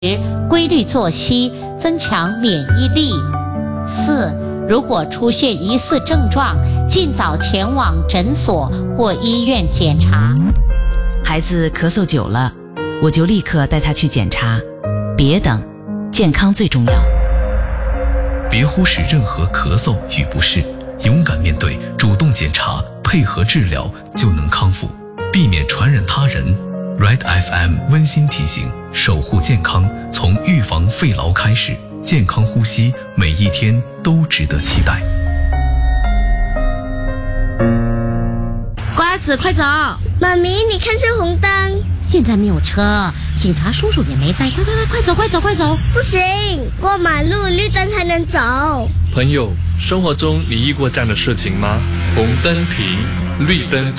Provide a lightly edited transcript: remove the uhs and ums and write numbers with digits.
规律作息，增强免疫力。4. 如果出现疑似症状，尽早前往诊所或医院检查。 孩子咳嗽久了，我就立刻带他去检查，别等，健康最重要。 别忽视任何咳嗽与不适，勇敢面对，主动检查，配合治疗，就能康复，避免传染他人。Red FM 温馨提醒：守护健康，从预防肺痨开始，健康呼吸，每一天都值得期待。 瓜子，快走！ 妈咪，你看这红灯， 现在没有车，警察叔叔也没在，快走！ 不行，过马路绿灯才能走。 朋友，生活中你遇过这样的事情吗？红灯停，绿灯走。